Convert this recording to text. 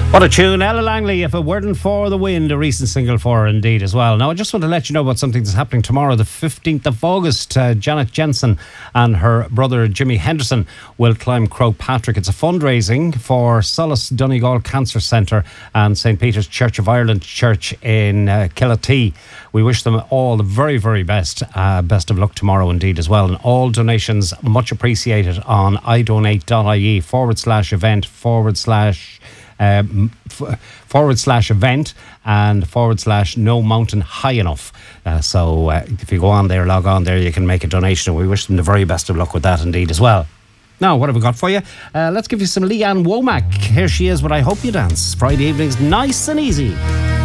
What a tune, Ella Langley, If It Weren't For the Wind, a recent single for her indeed as well. Now, I just want to let you know about something that's happening tomorrow, the 15th of August. Janet Jensen and her brother Jimmy Henderson will climb Croagh Patrick. It's a fundraising for Solace Donegal Cancer Centre and St. Peter's Church of Ireland Church in Killatee. We wish them all the very, very best. Best of luck tomorrow indeed as well. And all donations much appreciated on idonate.ie/event/ /event and /no mountain high enough. So if you go on there, log on there, you can make a donation. We wish them the very best of luck with that indeed as well. Now, what have we got for you? Let's give you some Leanne Womack. Here she is with I Hope You Dance. Friday evenings, nice and easy.